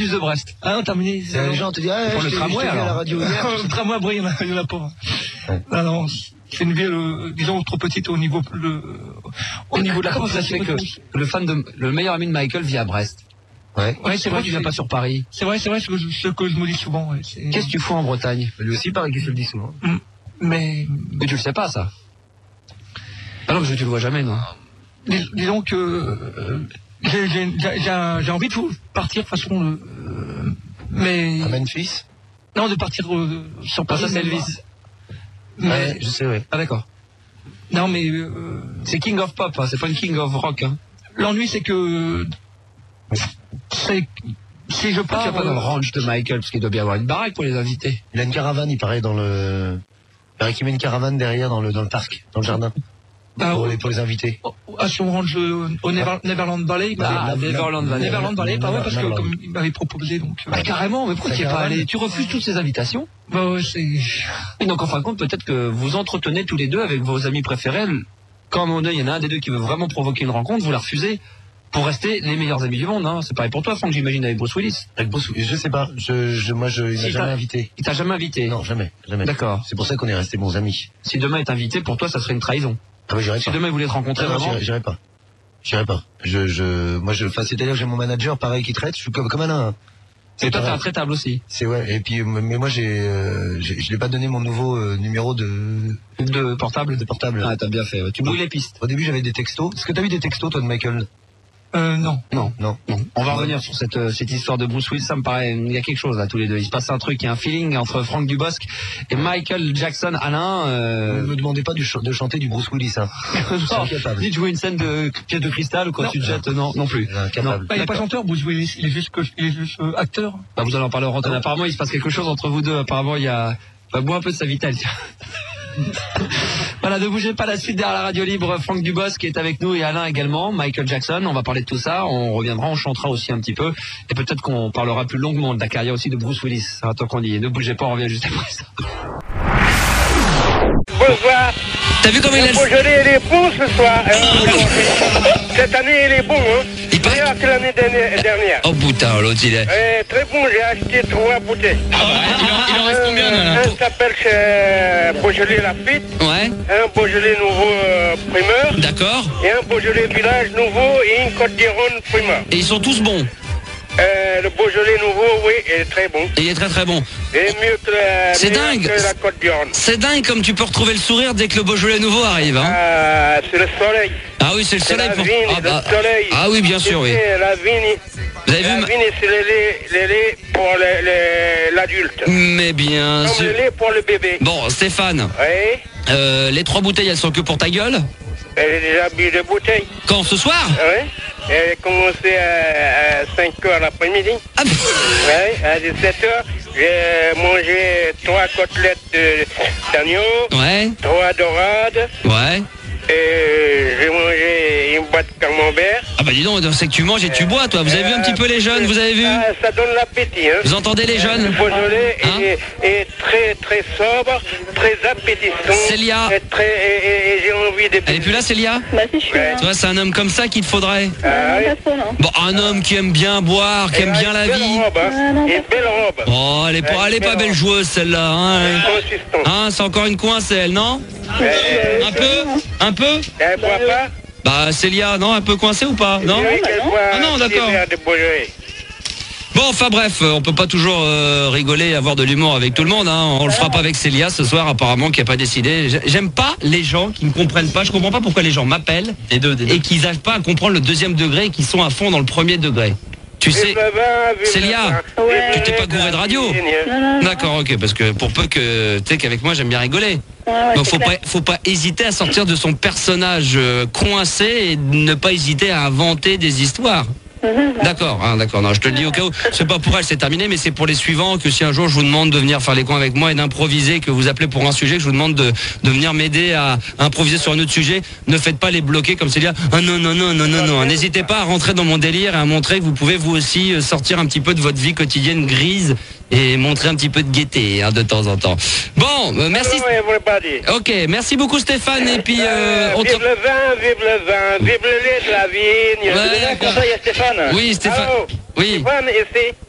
bus de Brest. Ah non, terminé. Les gens te disent, Pour le tramway, à la alors. radio hier. Le tramway à Brie, il y en a pas. Ouais. Non, non, c'est une ville, disons, trop petite au niveau de la Comment ça se fait que le meilleur ami de Michael vit à Brest? Ouais. Ouais, c'est vrai, Tu viens pas sur Paris? c'est ce que je me dis souvent. Ouais, Qu'est-ce que tu fous en Bretagne? Lui aussi, pareil qu'il se le dit souvent. Mais Tu le sais pas, ça? Ah non, parce que tu le vois jamais, non? disons que j'ai envie de partir de façon, mais À Memphis? non, de partir sur Ah, Paris. ça, c'est Elvis. Mais, Ouais, je sais, ouais. Ah, d'accord. non, mais C'est King of Pop, hein, c'est pas une King of Rock, hein. l'ennui, c'est que si je Tu pars, vas pas dans le ranch de Michael, parce qu'il doit bien avoir une baraque pour les invités. Il a une caravane, il paraît, il paraît qu'il met une caravane derrière dans le parc, dans le jardin. Pour les invités. à son ranch au Neverland Valley. Neverland Valley. Neverland Valley, pas vrai, parce que Neverland. comme il m'avait proposé, donc. Ah, carrément, mais pourquoi tu n'y es pas caravane. allé? Tu refuses toutes ces invitations? Bah ouais, c'est. Et donc, en fin de compte, peut-être que vous entretenez tous les deux avec vos amis préférés. Quand à un moment donné, il y en a un des deux qui veut vraiment provoquer une rencontre, vous la refusez pour rester les meilleurs amis du monde, hein. C'est pareil pour toi, Franck, j'imagine, avec Bruce Willis. Avec Bruce, je sais pas, il m'a Si jamais invité. Il t'a jamais invité? Non, jamais. D'accord. C'est pour ça qu'on est restés bons amis. Si demain est invité, pour toi, ça serait une trahison. Ah bah j'irai Si pas. demain il voulait te rencontrer Non, vraiment. j'irai pas. C'est-à-dire j'ai mon manager pareil qui traite, je suis comme Alain. Et toi, t'es pareil. intraitable aussi. C'est ouais. Et puis mais moi je l'ai pas donné mon nouveau numéro de Portable? portable. Ah, t'as bien fait. Ouais. Tu brouilles les pistes. Au début j'avais des textos. Est-ce que t'as eu des textos toi de Michael? Non. Non. Non. On va revenir sur cette histoire de Bruce Willis. Ça me paraît, il y a quelque chose là tous les deux. Il se passe un truc, il y a un feeling entre Franck Dubosc et Michael Jackson. Alain, Ne me demandez pas de chanter du Bruce Willis. Hein. Je suis incapable. dis de jouer une scène de pièce de cristal ou quand Non. tu te jettes, non plus. Incapable. Bah, il n'est pas chanteur, Bruce Willis, il est juste acteur. Bah, vous allez en parler en antenne. Apparemment, il se passe quelque chose entre vous deux. Apparemment, il y a. Bah, bois un peu de sa vitale. Voilà, ne bougez pas, la suite derrière la radio libre. Franck Dubosc qui est avec nous et Alain également. Michael Jackson, on va parler de tout ça. On reviendra, on chantera aussi un petit peu. Et peut-être qu'on parlera plus longuement de la carrière aussi de Bruce Willis. Attends qu'on y est. Ne bougez pas, on revient juste après ça. Bonsoir. T'as vu comment il a Le Beaujolais, il est bon ce soir. Cette année, il est bon. Hein. Il paraît- Meilleur que l'année dernière. Oh putain, l'autre il est. Très bon, j'ai acheté 3 bouteilles. Il en reste combien là Un s'appelle Beaujolais Lafitte, Ouais, un Beaujolais nouveau primeur, d'accord. et un Beaujolais Village nouveau et une Côte d'Iron primeur. Et ils sont tous bons. Le Beaujolais nouveau, oui, est très bon. Et il est très très bon. Et mieux que C'est meilleur dingue. que la Côte d'Iron. C'est dingue comme tu peux retrouver le sourire dès que le Beaujolais nouveau arrive. Hein. C'est le soleil. Ah oui, c'est le C'est soleil la pour. vigne, le soleil. Ah oui, bien sûr, oui. C'est la vigne. Vous avez La vu vigne, c'est le lait pour l'adulte. Mais bien Comme sûr. le lait pour le bébé. Bon, Stéphane, Oui. les 3 bouteilles, elles sont que pour ta gueule? J'ai déjà bu 2 bouteilles. Quand, ce soir? Oui. J'ai commencé à 5 heures l'après-midi. Ah, Oui. À 17 heures, j'ai mangé 3 côtelettes d'agneau, ouais, 3 dorades. ouais. Et j'ai mangé une boîte de camembert. Ah bah dis donc, c'est que tu manges et tu bois, toi. Vous avez vu un petit peu les jeunes, vous avez vu? Ça donne l'appétit. Hein. Vous entendez les Le jeunes? Beaujolais Hein est très très sobre, très appétissant. Célia. Et j'ai envie de... Elle est plus là, Célia? Bah si, je suis là. Tu vois, c'est un homme comme ça qu'il te faudrait. Ah, oui. Pas trop, non. Bon, un homme qui aime bien boire, qui aime bien la vie. Une belle robe, hein. non, Une belle robe. Oh, elle est pas belle joueuse, celle-là. Hein. Consistante. Hein, c'est encore une coincelle, non? Un peu? Un peu? Elle boit pas. Bah, Célia, non, un peu coincée ou pas? Non? Oui, qu'elle boit Ah non, un petit d'accord. verre de Beaujolais. Bon, enfin bref, on peut pas toujours rigoler, avoir de l'humour avec tout le monde. Hein. On le fera pas avec Célia ce soir, apparemment, qui a pas décidé. J'aime pas les gens qui ne comprennent pas. Je comprends pas pourquoi les gens m'appellent et qu'ils n'arrivent pas à comprendre le deuxième degré et qui sont à fond dans le premier degré. Tu sais, Vive le vin, vive Célia, le vin. Ouais. Vive tu t'es le pas vin, gouré de radio? vive le vin. Non, non, D'accord, ok, parce que pour peu que tu sais qu'avec moi j'aime bien rigoler. Ouais, ouais, Donc c'est clair. faut pas hésiter à sortir de son personnage coincé et ne pas hésiter à inventer des histoires. D'accord, hein, d'accord. Non, je te le dis au cas où. C'est pas pour elle, c'est terminé, mais c'est pour les suivants que si un jour je vous demande de venir faire les coins avec moi et d'improviser, que vous appelez pour un sujet, que je vous demande de venir m'aider à improviser sur un autre sujet, ne faites pas les bloquer comme c'est dire. Ah non, non, non, non, non, non. N'hésitez pas à rentrer dans mon délire et à montrer que vous pouvez vous aussi sortir un petit peu de votre vie quotidienne grise et montrer un petit peu de gaieté hein, de temps en temps. Bon, merci. Hello, everybody. Ok, merci beaucoup Stéphane et puis on te... Vive le vin, vive le vin, vive le lait de la vigne. Ouais, d'accord. Stéphane. Oui, Stéphane. Allô, Oui. Stéphane, ici.